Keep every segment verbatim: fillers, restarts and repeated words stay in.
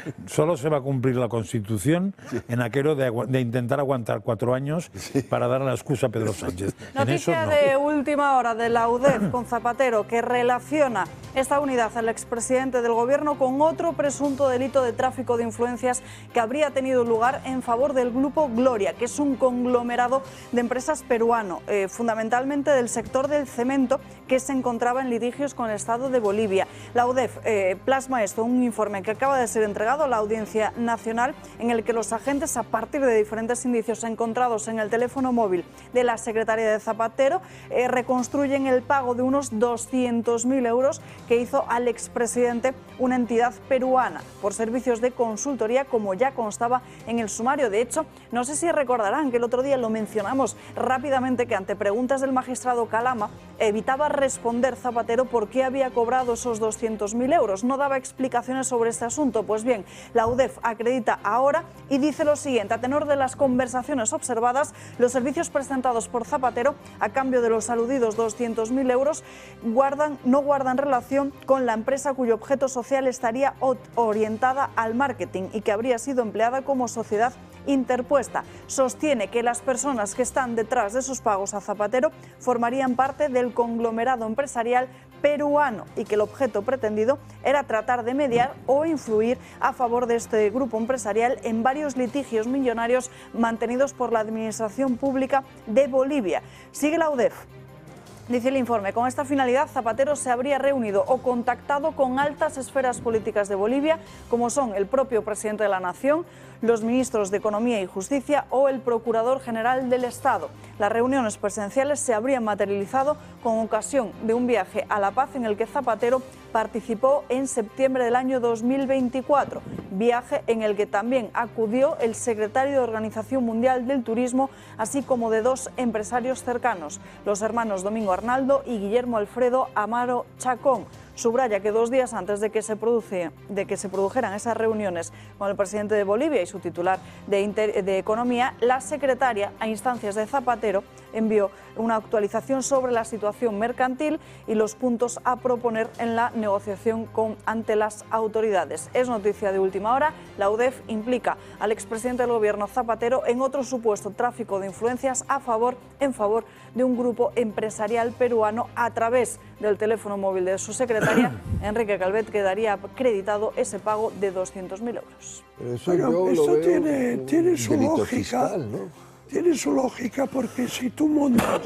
Solo se va a cumplir la Constitución sí. en aquello de, de intentar aguantar cuatro años sí. para dar la excusa a Pedro Sánchez. Noticia no. de última hora de la U D E F con Zapatero, que relaciona esta unidad al expresidente del Gobierno con otro presunto delito de tráfico de influencias que habría tenido lugar en favor del Grupo Gloria, que es un conglomerado de empresas peruano, eh, fundamentalmente del sector del cemento, que se encontraba en litigios con el Estado de Bolivia. La U D E F eh, plasma esto en un informe que acaba de ser entregado a la Audiencia Nacional, en el que los agentes, a partir de diferentes indicios encontrados en el teléfono móvil de la secretaria de Zapatero, eh, reconstruyen el pago de unos doscientos mil euros que hizo al expresidente una entidad peruana por servicios de consultoría, como ya constaba en el sumario. De hecho, no sé si recordarán que el otro día lo mencionamos rápidamente, que ante preguntas del magistrado Calama evitaba responder Zapatero por qué había cobrado esos doscientos mil euros. No daba explicaciones sobre este asunto. Pues bien, la U D E F acredita ahora y dice lo siguiente: a tenor de las conversaciones observadas, los servicios presentados por Zapatero a cambio de los aludidos doscientos mil euros guardan, no guardan relación con la empresa cuyo objeto social estaría orientada al marketing y que habría sido empleada como sociedad interpuesta. Sostiene que las personas que están detrás de esos pagos a Zapatero formarían parte del conglomerado empresarial peruano y que el objeto pretendido era tratar de mediar o influir a favor de este grupo empresarial en varios litigios millonarios mantenidos por la Administración Pública de Bolivia. Sigue la U D E F. Dice el informe, con esta finalidad Zapatero se habría reunido o contactado con altas esferas políticas de Bolivia, como son el propio presidente de la Nación, los ministros de Economía y Justicia o el Procurador General del Estado. Las reuniones presenciales se habrían materializado con ocasión de un viaje a La Paz en el que Zapatero participó en septiembre del año dos mil veinticuatro, viaje en el que también acudió el secretario de Organización Mundial del Turismo, así como de dos empresarios cercanos, los hermanos Domingo Arnaldo y Guillermo Alfredo Amaro Chacón. Subraya que dos días antes de que, se produce, de que se produjeran esas reuniones con el presidente de Bolivia y su titular de, Inter, de Economía, la secretaria, a instancias de Zapatero, envió una actualización sobre la situación mercantil y los puntos a proponer en la negociación con, ante las autoridades. Es noticia de última hora. La U D E F implica al expresidente del Gobierno Zapatero en otro supuesto tráfico de influencias a favor, en favor de un grupo empresarial peruano a través del teléfono móvil de su secretaria, Enrique Calvet, quedaría acreditado ese pago de doscientos mil euros. Pero eso, bueno, esto tiene, tiene su lógica, fiscal, ¿no? Tiene su lógica, porque si tú montas,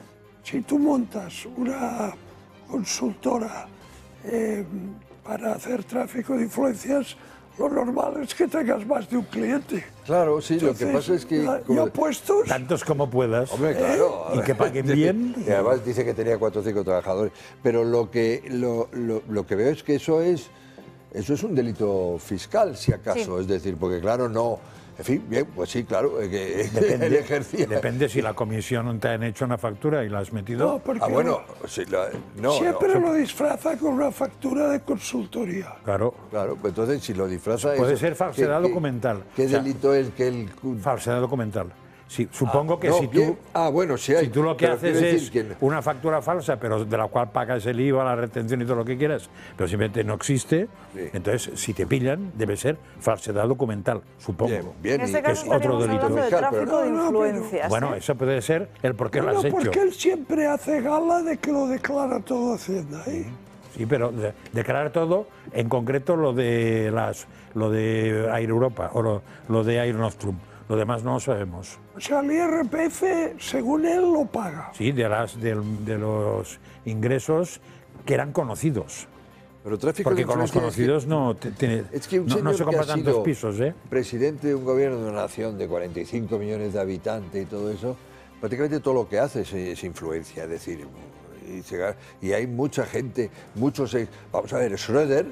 si tú montas una consultora eh, para hacer tráfico de influencias, lo normal es que tengas más de un cliente. Claro, sí. Entonces, lo que pasa es que... Ya, como, ya puestos, tantos como puedas. Hombre, claro. ¿Eh? Y que paguen bien. Y además dice que tenía cuatro o cinco trabajadores. Pero lo que, lo, lo, lo que veo es que eso es, eso es un delito fiscal, si acaso. Sí. Es decir, porque claro, no... En fin, bien, pues sí, claro, que depende, él ejercía. Depende si la comisión te han hecho una factura y la has metido. No, porque ah, bueno, sí, la, no, siempre no. lo disfraza con una factura de consultoría. Claro. Claro, pues entonces si lo disfraza... Puede eso, ser falsedad ¿qué, documental. ¿Qué, qué o sea, delito es que él...? Falsedad documental. Sí, supongo ah, que no, si tú, bien. ah, bueno, sí hay, si tú lo que haces es que... una factura falsa, pero de la cual pagas el I V A, la retención y todo lo que quieras, pero simplemente no existe, sí. Entonces si te pillan debe ser falsedad documental, supongo. Bien, bien, en este que caso es otro delito. De tráfico pero... de influencias. Bueno, ¿eh? eso puede ser el por qué no, lo has no, hecho. Porque él siempre hace gala de que lo declara todo Hacienda. ¿eh? Sí, pero de, declarar todo, en concreto lo de las, lo de Air Europa o lo, lo de Air Nostrum. Lo demás no lo sabemos. O sea, el I R P F, según él, lo paga. Sí, de, las, de, de los ingresos que eran conocidos. Pero tráfico Porque de con los conocidos es que, no, te, tiene, es que un no, no se compra que ha tantos sido pisos, ¿eh? Presidente de un gobierno de una nación de cuarenta y cinco millones de habitantes y todo eso, prácticamente todo lo que hace es, es influencia, es decir, y, se, y hay mucha gente, muchos... Vamos a ver, Schröder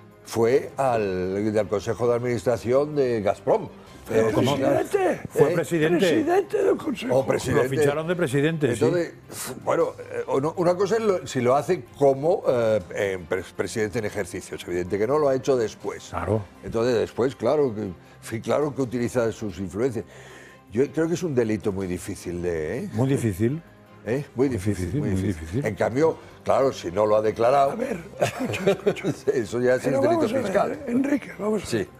fue al, al Consejo de Administración de Gazprom. Eh, presidente, fue eh, presidente. presidente del Consejo. O presidente. Lo ficharon de presidente, Entonces, sí. Bueno, una cosa es lo, si lo hace como eh, presidente en ejercicio. Es evidente que no lo ha hecho después. Claro. Entonces, después, claro que, claro que utiliza sus influencias. Yo creo que es un delito muy difícil de... ¿eh? Muy difícil. ¿Eh? Muy, difícil, difícil, muy, muy difícil. difícil. En cambio, claro, si no lo ha declarado... A ver, escucha, escucha. Eso ya es Pero delito vamos a ver, fiscal. Enrique, vamos a ver. Sí.